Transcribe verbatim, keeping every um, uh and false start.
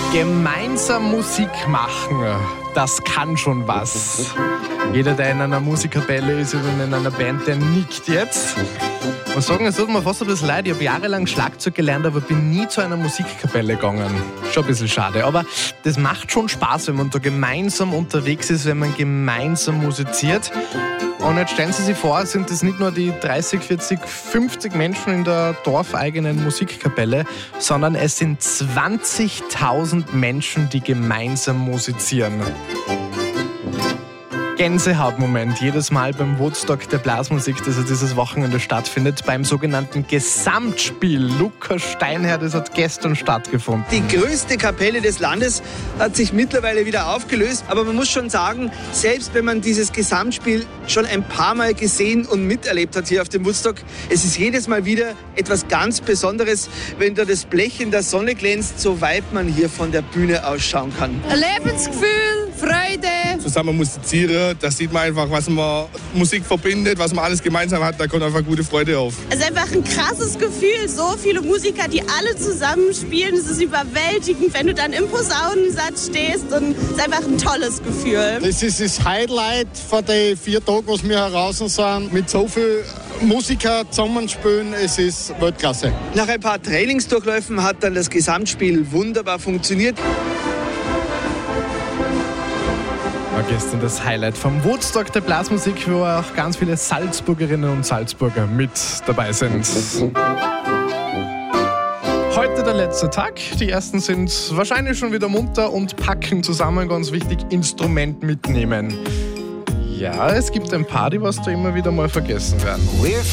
Gemeinsam Musik machen, das kann schon was. Jeder, der in einer Musikkapelle ist oder in einer Band, der nickt jetzt. Ich muss sagen, es tut mir fast ein bisschen leid. Ich habe jahrelang Schlagzeug gelernt, aber bin nie zu einer Musikkapelle gegangen. Schon ein bisschen schade. Aber das macht schon Spaß, wenn man da gemeinsam unterwegs ist, wenn man gemeinsam musiziert. Und jetzt stellen Sie sich vor, sind das nicht nur die dreißig, vierzig, fünfzig Menschen in der dorfeigenen Musikkapelle, sondern es sind zwanzigtausend Menschen, die gemeinsam musizieren. Gänsehautmoment jedes Mal beim Woodstock der Blasmusik, das ja dieses Wochenende stattfindet, beim sogenannten Gesamtspiel. Lukas Steinherr, das hat gestern stattgefunden. Die größte Kapelle des Landes hat sich mittlerweile wieder aufgelöst, aber man muss schon sagen, selbst wenn man dieses Gesamtspiel schon ein paar Mal gesehen und miterlebt hat hier auf dem Woodstock, es ist jedes Mal wieder etwas ganz Besonderes, wenn da das Blech in der Sonne glänzt, so weit man hier von der Bühne ausschauen kann. Ein Lebensgefühl, Freude. Zusammen musizieren, da sieht man einfach, was man Musik verbindet, was man alles gemeinsam hat, da kommt einfach gute Freude auf. Es ist einfach ein krasses Gefühl, so viele Musiker, die alle zusammen spielen, es ist überwältigend, wenn du dann im Posaunensatz stehst, und es ist einfach ein tolles Gefühl. Das ist das Highlight von den vier Tagen, was wir heraus sind, mit so vielen Musikern zusammenspielen, es ist Weltklasse. Nach ein paar Trainingsdurchläufen hat dann das Gesamtspiel wunderbar funktioniert. War gestern das Highlight vom Woodstock der Blasmusik, wo auch ganz viele Salzburgerinnen und Salzburger mit dabei sind. Heute der letzte Tag. Die ersten sind wahrscheinlich schon wieder munter und packen zusammen, ganz wichtig, Instrument mitnehmen. Ja, es gibt ein paar, die was da immer wieder mal vergessen werden.